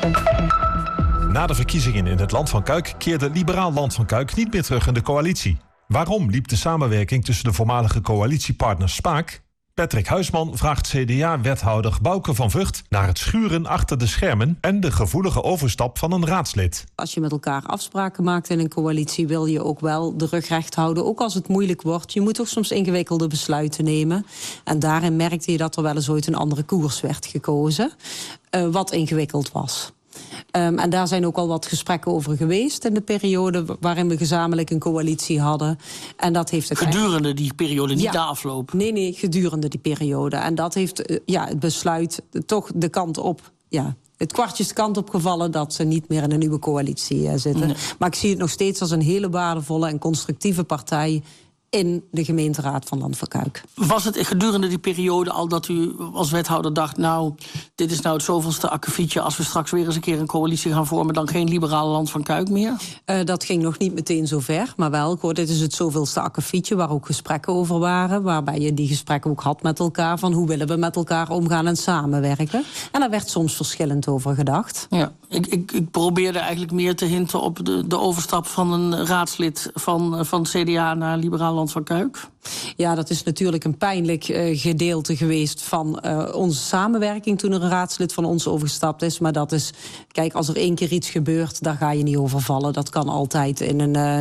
Na de verkiezingen in het Land van Kuik keerde liberaal Land van Kuik niet meer terug in de coalitie. Waarom liep de samenwerking tussen de voormalige coalitiepartners spaak? Patrick Huisman vraagt CDA-wethouder Bouke van Vught naar het schuren achter de schermen en de gevoelige overstap van een raadslid. Als je met elkaar afspraken maakt in een coalitie, wil je ook wel de rug recht houden. Ook als het moeilijk wordt. Je moet toch soms ingewikkelde besluiten nemen. En daarin merkte je dat er wel eens ooit een andere koers werd gekozen. Wat ingewikkeld was. En daar zijn ook al wat gesprekken over geweest in de periode waarin we gezamenlijk een coalitie hadden. En dat heeft gedurende die periode, niet na afloop? Nee, gedurende die periode. En dat heeft het besluit toch de kant op. Ja, het kwartje is de kant op gevallen dat ze niet meer in een nieuwe coalitie zitten. Nee. Maar ik zie het nog steeds als een hele waardevolle en constructieve partij in de gemeenteraad van Land van Kuik. Was het gedurende die periode al dat u als wethouder dacht, nou, dit is nou het zoveelste akkefietje, als we straks weer eens een keer een coalitie gaan vormen, dan geen liberale Land van Kuik meer? Dat ging nog niet meteen zo ver, maar wel, dit is het zoveelste akkefietje waar ook gesprekken over waren, waarbij je die gesprekken ook had met elkaar, van hoe willen we met elkaar omgaan en samenwerken. En daar werd soms verschillend over gedacht. Ja, ik probeerde eigenlijk meer te hinten op de overstap van een raadslid van CDA naar liberaal Land van Kuik. Ja, dat is natuurlijk een pijnlijk gedeelte geweest van onze samenwerking toen er een raadslid van ons overgestapt is. Maar dat is, kijk, als er 1 keer iets gebeurt, daar ga je niet over vallen. Dat kan altijd in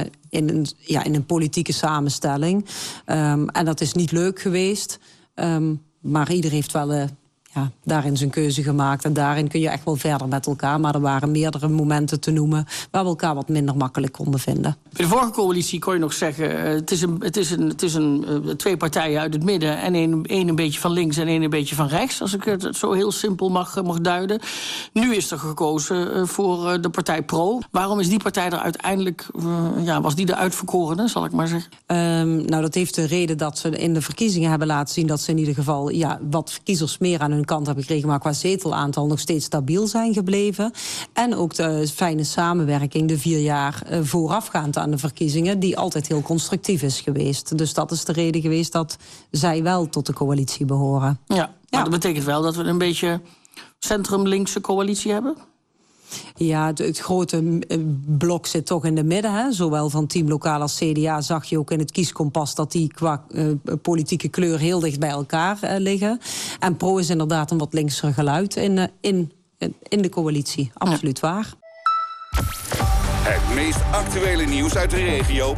een politieke samenstelling. En dat is niet leuk geweest. Maar ieder heeft wel daarin zijn keuze gemaakt. En daarin kun je echt wel verder met elkaar. Maar er waren meerdere momenten te noemen waar we elkaar wat minder makkelijk konden vinden. Bij de vorige coalitie kon je nog zeggen, het is twee partijen uit het midden en één een beetje van links en één een beetje van rechts, als ik het zo heel simpel mag duiden. Nu is er gekozen voor de partij Pro. Waarom is die partij er uiteindelijk, was die de uitverkorene, zal ik maar zeggen? Nou, dat heeft de reden dat ze in de verkiezingen hebben laten zien dat ze in ieder geval wat kiezers meer aan hun kant hebben gekregen, maar qua zetelaantal nog steeds stabiel zijn gebleven. En ook de fijne samenwerking de 4 jaar voorafgaand aan de verkiezingen, die altijd heel constructief is geweest. Dus dat is de reden geweest dat zij wel tot de coalitie behoren. Ja, maar dat betekent wel dat we een beetje centrum-linkse coalitie hebben? Ja, het grote blok zit toch in de midden. Hè? Zowel van Team Lokaal als CDA zag je ook in het kieskompas dat die qua politieke kleur heel dicht bij elkaar liggen. En Pro is inderdaad een wat linkser geluid in de coalitie. Absoluut waar. Het meest actuele nieuws uit de regio